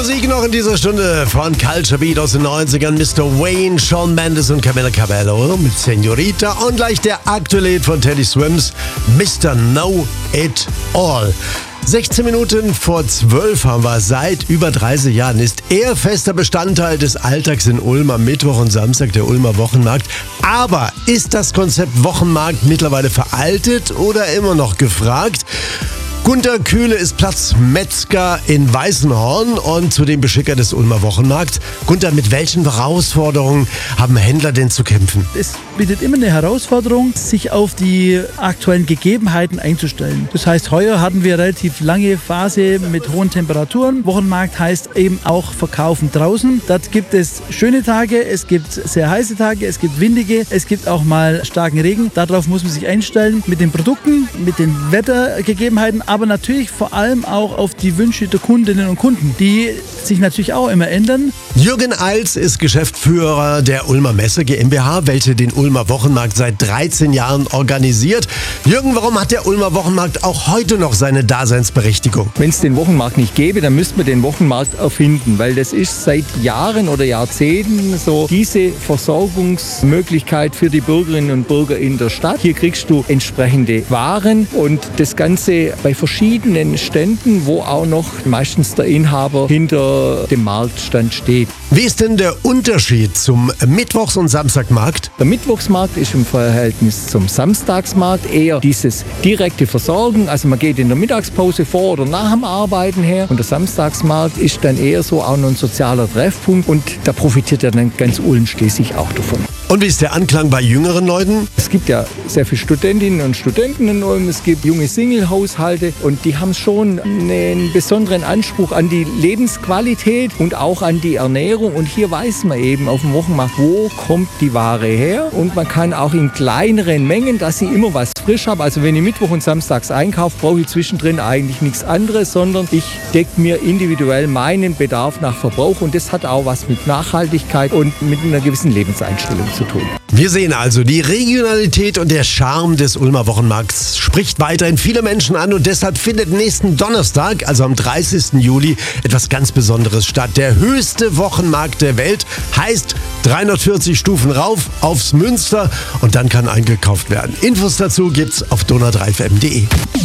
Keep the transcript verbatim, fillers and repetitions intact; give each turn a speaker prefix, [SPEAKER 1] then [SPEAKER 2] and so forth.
[SPEAKER 1] Musik noch in dieser Stunde von Culture Beat aus den neunzigern. Mister Wayne, Shawn Mendes und Camila Cabello mit Senorita. Und gleich der aktuelle Hit von Teddy Swims, Mister Know It All. sechzehn Minuten vor zwölf haben wir. Seit über dreißig Jahren ist er fester Bestandteil des Alltags in Ulm am Mittwoch und Samstag, der Ulmer Wochenmarkt. Aber ist das Konzept Wochenmarkt mittlerweile veraltet oder immer noch gefragt? Gunter Kühle ist Platzmetzger in Weißenhorn und zudem Beschicker des Ulmer Wochenmarkts. Gunter, mit welchen Herausforderungen haben Händler denn zu kämpfen?
[SPEAKER 2] Es bietet immer eine Herausforderung, sich auf die aktuellen Gegebenheiten einzustellen. Das heißt, heuer hatten wir eine relativ lange Phase mit hohen Temperaturen. Wochenmarkt heißt eben auch Verkaufen draußen. Dort gibt es schöne Tage, es gibt sehr heiße Tage, es gibt windige, es gibt auch mal starken Regen. Darauf muss man sich einstellen mit den Produkten, mit den Wettergegebenheiten, aber natürlich vor allem auch auf die Wünsche der Kundinnen und Kunden, die sich natürlich auch immer ändern.
[SPEAKER 1] Jürgen Eils ist Geschäftsführer der Ulmer Messe GmbH, welche den Ulmer Wochenmarkt seit dreizehn Jahren organisiert. Jürgen, warum hat der Ulmer Wochenmarkt auch heute noch seine Daseinsberechtigung?
[SPEAKER 3] Wenn es den Wochenmarkt nicht gäbe, dann müssten wir den Wochenmarkt erfinden, weil das ist seit Jahren oder Jahrzehnten so diese Versorgungsmöglichkeit für die Bürgerinnen und Bürger in der Stadt. Hier kriegst du entsprechende Waren und das Ganze bei verschiedenen Ständen, wo auch noch meistens der Inhaber hinter dem Marktstand steht.
[SPEAKER 1] Wie ist denn der Unterschied zum Mittwochs- und Samstagmarkt?
[SPEAKER 3] Der Mittwochsmarkt ist im Verhältnis zum Samstagsmarkt eher dieses direkte Versorgen. Also man geht in der Mittagspause vor oder nach dem Arbeiten her. Und der Samstagsmarkt ist dann eher so auch noch ein sozialer Treffpunkt. Und da profitiert ja dann ganz Ulm schließlich auch davon.
[SPEAKER 1] Und wie ist der Anklang bei jüngeren Leuten?
[SPEAKER 3] Es gibt ja sehr viele Studentinnen und Studenten in Ulm. Es gibt junge Single-Haushalte und die haben schon einen besonderen Anspruch an die Lebensqualität und auch an die Ernährung. Und hier weiß man eben auf dem Wochenmarkt, wo kommt die Ware her. Und man kann auch in kleineren Mengen, dass ich immer was frisch habe. Also wenn ich Mittwoch und Samstags einkaufe, brauche ich zwischendrin eigentlich nichts anderes, sondern ich decke mir individuell meinen Bedarf nach Verbrauch. Und das hat auch was mit Nachhaltigkeit und mit einer gewissen Lebenseinstellung zu tun.
[SPEAKER 1] Wir sehen also, die Regionalität und der Charme des Ulmer Wochenmarkts spricht weiterhin viele Menschen an und deshalb findet nächsten Donnerstag, also am dreißigsten Juli, etwas ganz Besonderes statt. Der höchste Wochenmarkt der Welt heißt dreihundertvierzig Stufen rauf aufs Münster und dann kann eingekauft werden. Infos dazu gibt's auf donau drei f m punkt de.